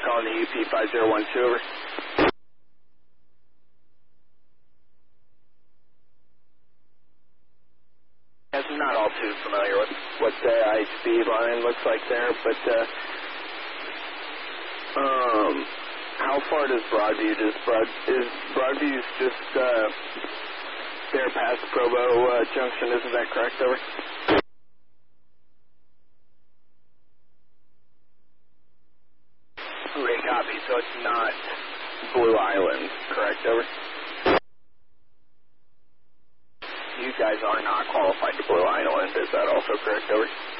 Calling the UP 5012, over. I'm not all too familiar with what the high-speed line looks like there, but how far does Broadview is Broadview's just there past Provo Junction? Isn't that correct, over? Great copy. So it's not Blue Island, correct, over? You guys are not qualified to Blue Island. Is that also correct, over?